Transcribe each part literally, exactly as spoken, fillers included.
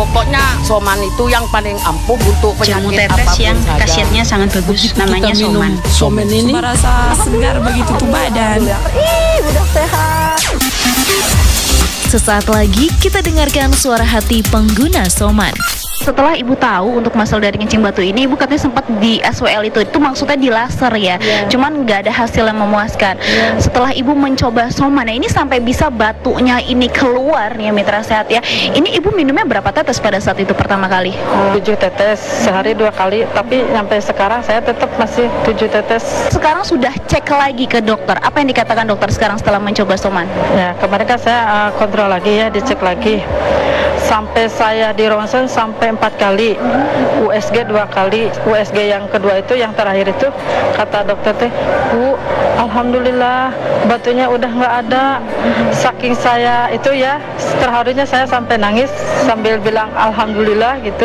Pokoknya Soman itu yang paling ampuh untuk Jamu penyakit tetes apapun yang saja. khasiatnya sangat bagus, Begitu namanya kita minum Soman. Soman ini merasa segar begitu tuh badan. Ih, udah sehat. Sesaat lagi kita dengarkan suara hati pengguna Soman. Setelah ibu tahu untuk masalah dari kencing batu ini, ibu katanya sempat di S W L itu, itu maksudnya di laser ya, Yeah. cuman nggak ada hasil yang memuaskan. Yeah. Setelah ibu mencoba Soman, nah ini sampai bisa batunya ini keluar ya mitra sehat ya. Ini ibu minumnya berapa tetes pada saat itu pertama kali? Tujuh tetes sehari dua kali, tapi sampai sekarang saya tetap masih tujuh tetes. Sekarang sudah cek lagi ke dokter. Apa yang dikatakan dokter sekarang setelah mencoba Soman? Ya kemarin kan saya uh, kontrol lagi ya, dicek lagi. Sampai saya di ronsen sampai empat kali, U S G dua kali. U S G yang kedua itu yang terakhir itu kata dokter teh, Bu, alhamdulillah batunya udah nggak ada. Saking saya itu ya terharunya saya sampai nangis sambil bilang alhamdulillah gitu.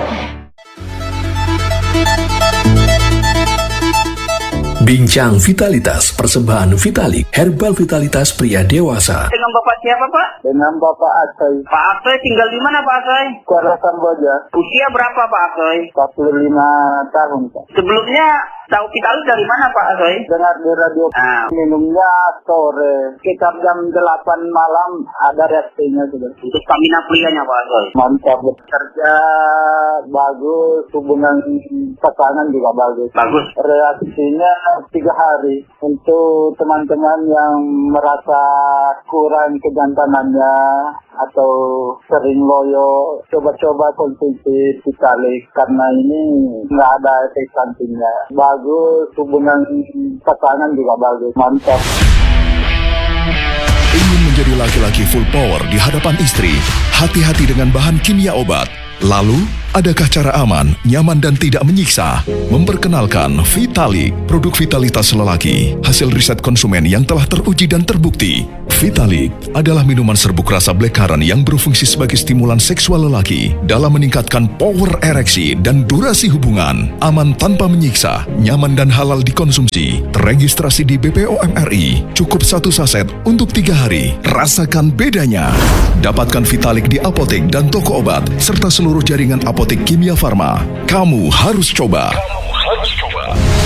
Bincang Vitalitas persembahan Vitalik Herbal Vitalitas pria dewasa. Dengan Bapak siapa, Pak? Dengan Bapak Asoy. Pak Asoy tinggal di mana, Pak Asoy? Kuala Samboja. Usia berapa, Pak Asoy? empat puluh lima tahun, Pak. Sebelumnya tahu Vitalik dari mana, Pak Asoy? Dengar di radio. Nah. Minumnya sore. Sekitar jam delapan malam ada reaksinya sudah. Untuk stamina prianya, Pak Asoy? Mantap. Kerja bagus, hubungan pasangan juga bagus. Bagus. Reaksinya tiga hari. Untuk teman-teman yang merasa kurang kejantanannya atau sering loyo, coba-coba konsumsi Vitalik karena ini nggak ada efek sampingnya. Bagus, hubungan pasangan juga bagus. Mantap. Ingin menjadi laki-laki full power di hadapan istri? Hati-hati dengan bahan kimia obat. Lalu, adakah cara aman, nyaman dan tidak menyiksa? Memperkenalkan Vitalik, produk vitalitas lelaki, hasil riset konsumen yang telah teruji dan terbukti. Vitalik adalah minuman serbuk rasa blackcurrant yang berfungsi sebagai stimulan seksual lelaki dalam meningkatkan power ereksi dan durasi hubungan. Aman tanpa menyiksa, nyaman dan halal dikonsumsi. Terregistrasi di B P O M R I. Cukup satu saset untuk tiga hari. Rasakan bedanya. Dapatkan Vitalik di apotek dan toko obat serta seluruh jaringan apotek Kimia Farma. Kamu harus coba. Kamu harus coba.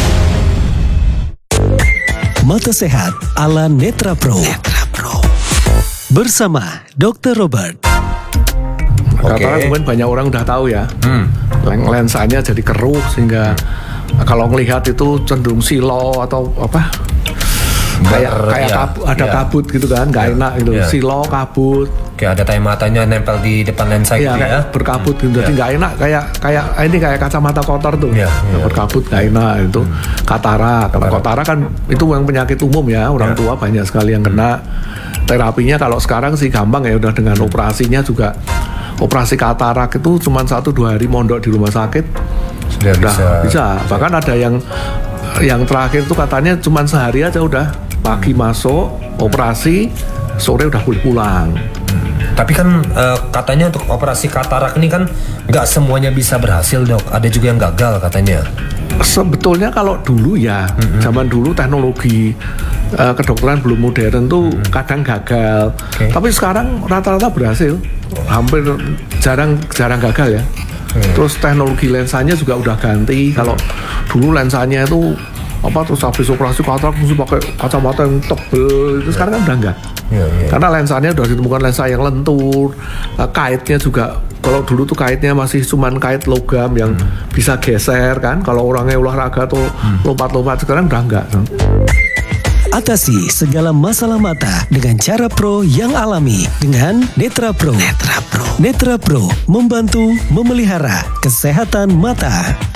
Mata Sehat ala Netra Pro. Netra Pro. Bersama dokter Robert. Katakan mungkin banyak orang udah tahu ya. Hmm. Lensanya jadi keruh sehingga kalau melihat itu cenderung silo atau apa? Kayak kayak ya, kabut, ada ya. kabut gitu kan, nggak ya, enak gitu. Ya. Silo, kabut. Kayak ada tai matanya nempel di depan lensa ya, gitu ya. Berkabut gitu. Jadi nggak ya. enak kayak kayak ini kayak kacamata kotor tuh. Ya, ya. Berkabut nggak enak itu. Hmm. Katarak. Kalau katarak kan itu yang penyakit umum ya, orang ya. tua banyak sekali yang kena. Terapinya kalau sekarang sih gampang ya, udah dengan operasinya juga. Operasi katarak itu cuma satu dua hari mondok di rumah sakit sudah bisa. bisa. Bahkan ada yang yang terakhir itu katanya cuma sehari aja udah, pagi masuk operasi, sore udah boleh pulang. Hmm. Tapi kan uh, katanya untuk operasi katarak ini kan nggak semuanya bisa berhasil, Dok. Ada juga yang gagal katanya. Sebetulnya kalau dulu ya, mm-hmm. zaman dulu teknologi uh, kedokteran belum modern tuh mm-hmm. kadang gagal. Okay. Tapi sekarang rata-rata berhasil, hampir jarang jarang gagal ya. Okay. Terus teknologi lensanya juga udah ganti. Kalau dulu lensanya itu apa terus habis operasi katarak mesti pakai kacamata yang tebel, itu sekarang kan udah enggak. Yeah, yeah. Karena lensanya udah ditemukan lensa yang lentur, uh, kaitnya juga. Kalau dulu tuh kaitnya masih cuman kait logam yang hmm. bisa geser kan. Kalau orangnya olahraga tuh hmm. lompat-lompat, sekarang udah enggak. Atasi segala masalah mata dengan cara pro yang alami dengan Netra Pro. Netra Pro. Netra Pro membantu memelihara kesehatan mata.